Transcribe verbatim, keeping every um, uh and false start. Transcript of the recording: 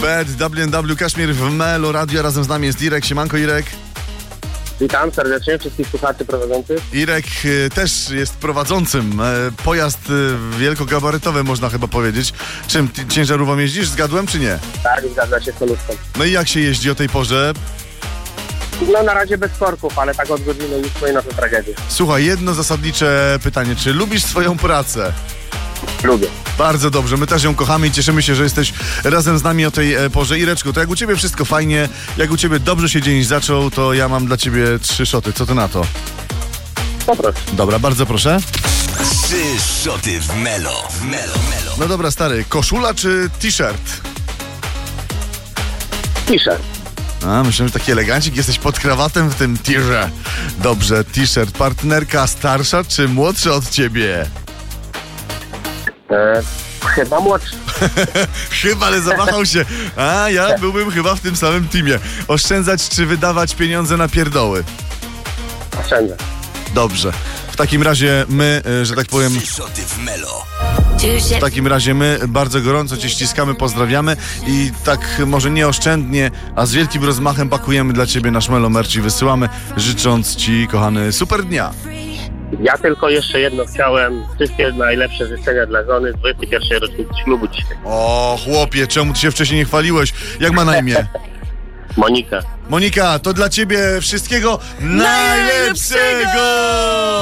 Pet, W and W, Kaszmir w Melo Radio. Razem z nami jest Irek. Siemanko, Irek. Witam serdecznie wszystkich słuchaczy prowadzących. Irek y, też jest prowadzącym. E, pojazd y, wielkogabarytowy, można chyba powiedzieć. Czym, ty, ciężarówką jeździsz? Zgadłem, czy nie? Tak, zgadza się z solówką. No i jak się jeździ o tej porze? No na razie bez korków, ale tak od godziny już stoi na to tragedię. Słuchaj, jedno zasadnicze pytanie. Czy lubisz swoją pracę? Lubię. Bardzo dobrze, my też ją kochamy i cieszymy się, że jesteś razem z nami o tej e, porze. Ireczku, to jak u ciebie wszystko fajnie, jak u ciebie dobrze się dzień zaczął, to ja mam dla ciebie trzy szoty. Co ty na to? Poproszę. Dobra, bardzo proszę. Trzy szoty w Melo. W Melo, Melo. No dobra, stary, koszula czy t-shirt? T-shirt. A, myślę, że taki elegancik, jesteś pod krawatem w tym tirze. Dobrze, t-shirt. Partnerka starsza czy młodsza od ciebie? E, chyba młodszy. Chyba, ale zawahał się. A, ja byłbym chyba w tym samym teamie. Oszczędzać czy wydawać pieniądze na pierdoły? Oszczędzę. Dobrze. W takim razie my, y, że tak powiem... Trzy szoty w Melo. W takim razie my bardzo gorąco cię ściskamy, pozdrawiamy i tak może nieoszczędnie, a z wielkim rozmachem pakujemy dla ciebie nasz Melo Merch i wysyłamy, życząc ci, kochany, super dnia. Ja tylko jeszcze jedno chciałem. Wszystkie najlepsze życzenia dla żony z dwudziestej pierwszej rocznicy ślubu dzisiaj. O, chłopie, czemu ty się wcześniej nie chwaliłeś? Jak ma na imię? Monika. Monika, to dla ciebie wszystkiego najlepszego!